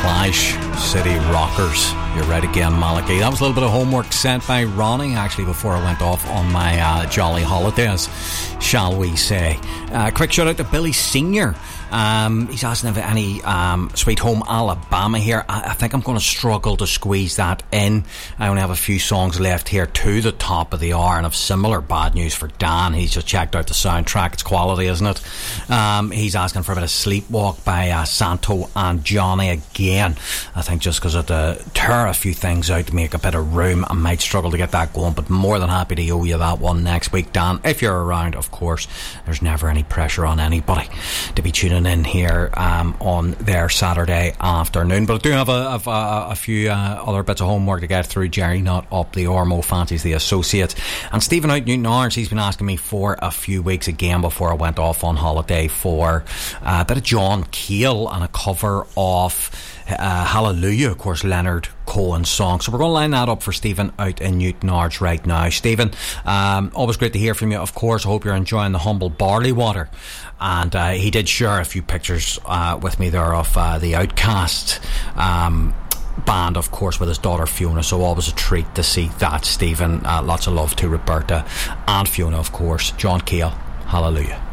Clash, City Rockers. You're right again, Malachi. That was a little bit of homework sent by Ronnie, actually, before I went off on my jolly holidays, shall we say. Quick shout out to Billy Senior. He's asking if any Sweet Home Alabama here. I think I'm going to struggle to squeeze that in. I only have a few songs left here to the top of the hour, and I've similar bad news for Dan. He's just checked out the soundtrack. It's quality, isn't it? He's asking for a bit of Sleepwalk by Santo and Johnny again. I think just because I had to tear a few things out to make a bit of room, I might struggle to get that going, but more than happy to owe you that one next week, Dan, if you're around. Of course, there's never any pressure on anybody to be tuning in here on their Saturday afternoon. But I do have a few other bits of homework to get through. Jerry not up the Ormo fancies the associate, and Stephen out Newton Orange, he's been asking me for a few weeks again before I went off on holiday for a bit of John Cale and a cover of Hallelujah, of course, Leonard Cohen's song. So we're going to line that up for Stephen out in Newton Arch right now. Stephen, always great to hear from you, of course. I hope you're enjoying the humble barley water. And he did share a few pictures with me there of the Outcast band, of course, with his daughter Fiona. So always a treat to see that, Stephen. Lots of love to Roberta and Fiona, of course. John Cale, Hallelujah.